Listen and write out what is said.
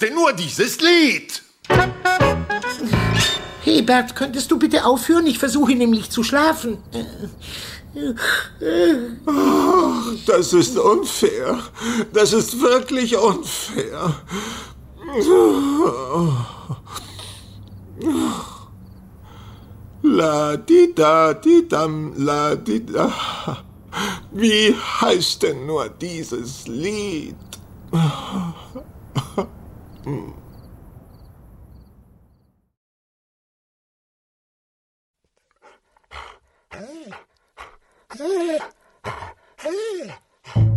denn nur dieses Lied? Hebert, könntest du bitte aufhören? Ich versuche nämlich zu schlafen. Das ist unfair. Das ist wirklich unfair. La-di-da-di-dam, la-di-da. Wie heißt denn nur dieses Lied?